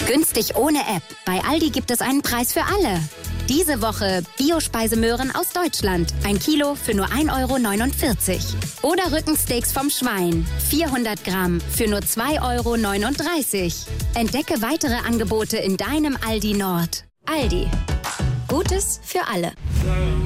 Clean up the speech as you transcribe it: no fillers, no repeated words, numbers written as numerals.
Günstig ohne App. Bei Aldi gibt es einen Preis für alle. Diese Woche Biospeisemöhren aus Deutschland. 1 Kilo für nur 1,49 € Oder Rückensteaks vom Schwein. 400 Gramm für nur 2,39 €. Entdecke weitere Angebote in deinem Aldi Nord. Aldi. Gutes für alle.